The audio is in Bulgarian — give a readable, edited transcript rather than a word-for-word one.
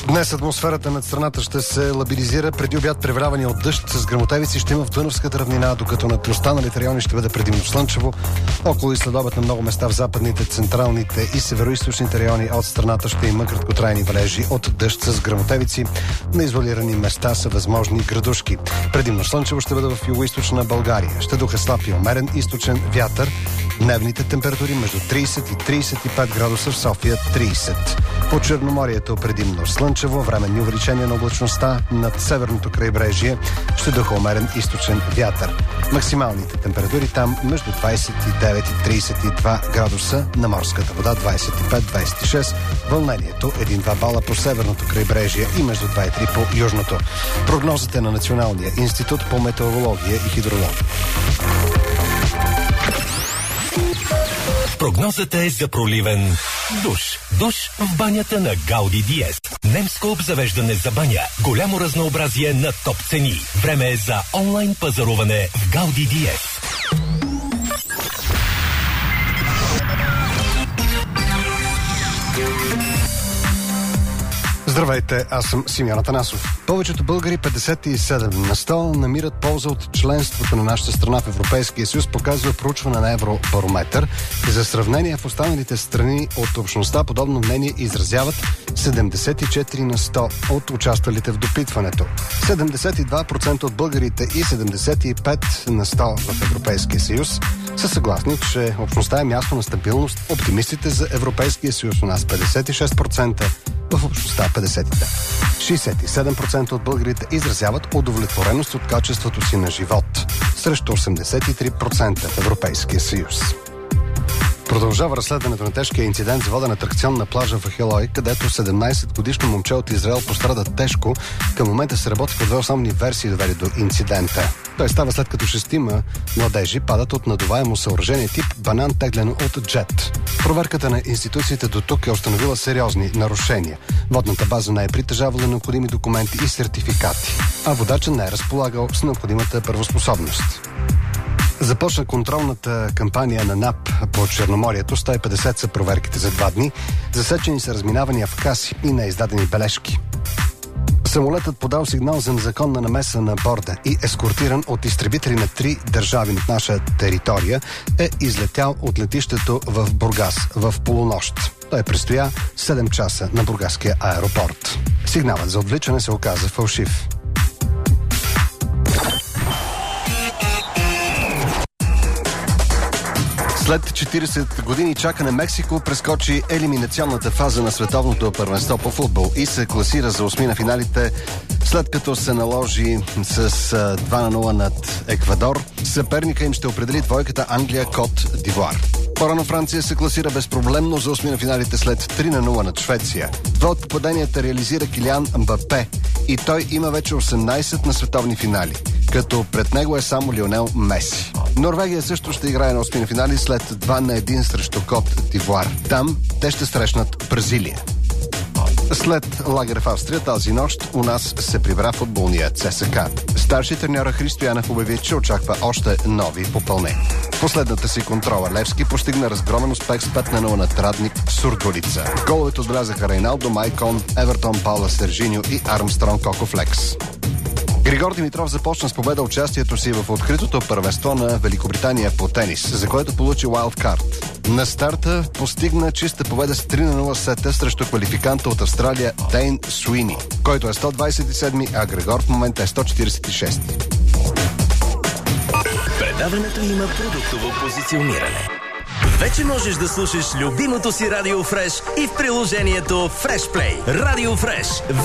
Днес атмосферата над страната ще се лабилизира. Преди обяд превалявания от дъжд с гръмотевици ще има в Дунавската равнина, докато над останалите райони ще бъде предимно слънчево. Около и следобед на много места в западните, централните и североизточните райони от страната ще има краткотрайни валежи от дъжд с гръмотевици. На изолирани места са възможни градушки. Предимно слънчево ще бъде в югоизточна България. Ще духа слаб и умерен източен вятър. Дневните температури между 30 и 35 градуса, в София 30. По Черноморието предимно слънчево, временни увеличения на облачността над северното крайбрежие, ще духа умерен източен вятър. Максималните температури там между 29 и 32 градуса, на морската вода 25-26, вълнението 1-2 бала по северното крайбрежие и между 2 и 3 по южното. Прогнозите на Националния институт по метеорология и хидрология. Прогнозата е за проливен душ. Душ в банята на Гауди Диез. Немско обзавеждане за баня. Голямо разнообразие на топ цени. Време е за онлайн пазаруване в Гауди Диез. Здравейте, аз съм Симеон Атанасов. Повечето българи, 57 на 100, намират полза от членството на нашата страна в Европейския съюз, показва проучване на Евробарометър. За сравнение, в останалите страни от общността подобно мнение изразяват 74 на 100 от участвалите в допитването. 72% от българите и 75 на 100 в Европейския съюз са съгласни, че общността е място на стабилност. Оптимистите за Европейския съюз у нас 56%, в общността 52. 67% от българите изразяват удовлетвореност от качеството си на живот, срещу 83% в Европейския съюз. Продължава разследването на тежкия инцидент с воден атракцион на плажа в Ахелой, където 17-годишно момче от Израел пострада тежко. Към момента се работи по две основни версии, довели до инцидента. Той става след като 6 младежи падат от надуваемо съоръжение тип банан, теглено от джет. Проверката на институциите до тук е установила сериозни нарушения. Водната база не е притежавала необходими документи и сертификати, а водачът не е разполагал с необходимата правоспособност. Започна контролната кампания на НАП по Черноморието. 150 са проверките за 2 дни. Засечени са разминавания в каси и неиздадени бележки. Самолетът подал сигнал за незаконна намеса на борда и ескортиран от изтребители на 3 държави над наша територия е излетял от летището в Бургас в полунощ. Той престоя 7 часа на бургаския аеропорт. Сигналът за отвличане се оказа фалшив. След 40 години чакане Мексико прескочи елиминационната фаза на световното първенство по футбол и се класира за 8 на финалите, след като се наложи с 2-0 над Еквадор. Съперника им ще определи двойката Англия-Кот д'Ивуар. По-рано Франция се класира безпроблемно за 8 на финалите след 3-0 над Швеция. Два от попаденията реализира Килиан Мбапе и той има вече 18 на световни финали, като пред него е само Лионел Меси. Норвегия също ще играе на 8 финали след 2-1 срещу Кот д'Ивуар. Там те ще срещнат Бразилия. След лагер в Австрия тази нощ у нас се прибра футболния ЦСКА. Старши треньор Христо Янев обяви, че очаква още нови попълнения. Последната си контрола Левски постигна разгромен успех с 5-0 над Радник Сурдолица. Головете отбелязаха Рейналдо, Майкон, Евертон, Паула Сержиньо и Армстронг Кокофлекс. Григор Димитров започна с победа участието си в откритото първенство на Великобритания по тенис, за което получи уайлдкарт. На старта постигна чиста победа с 3-0 сета срещу квалификанта от Австралия Дейн Суини, който е 127, а Григор в момента е 146. Предаването има продуктово позициониране. Вече можеш да слушаш любимото си Радио Фреш и в приложението Фреш Плей. Радио Фреш.